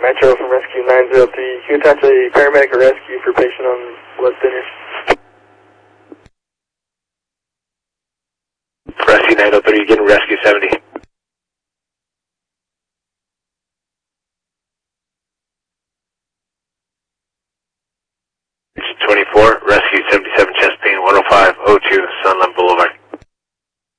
Nitro from Rescue 903. Can you attach a paramedic or rescue for patient on blood thinner? Rescue 903, getting Rescue 70.